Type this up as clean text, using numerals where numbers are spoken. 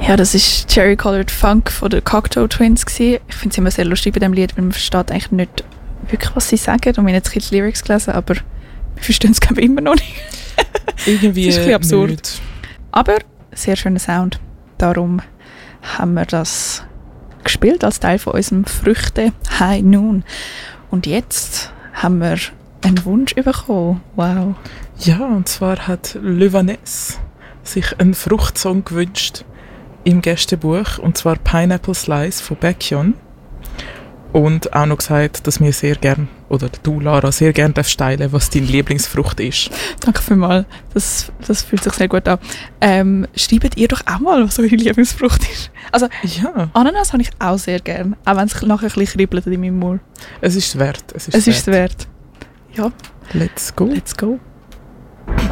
Ja, das ist Cherry Colored Funk von den Cocteau Twins gewesen. Ich finde es immer sehr lustig bei diesem Lied, weil man versteht eigentlich nicht wirklich, was sie sagen. Und wir haben jetzt die Lyrics gelesen, aber wir verstehen es glaube ich immer noch nicht. Irgendwie das ist ein bisschen absurd. nicht. Aber sehr schöner Sound. Darum haben wir das gespielt als Teil von unserem Früchte High Noon. Und jetzt haben wir einen Wunsch bekommen. Wow. Ja, und zwar hat Le Vanessa sich einen Fruchtsong gewünscht im Gästebuch, und zwar Pineapple Slice von Baekhyun. Und auch noch gesagt, dass wir sehr gern, oder du, Lara, sehr gern darfst teilen, was deine Lieblingsfrucht ist. Danke vielmals. Das fühlt sich sehr gut an. Schreibt ihr doch auch mal, was eure Lieblingsfrucht ist. Also, Ja, Ananas habe ich auch sehr gern. Auch wenn es nachher ein bisschen kribbelt in meinem Mund. es ist wert. Es ist es wert. Ja, Let's go. let's go.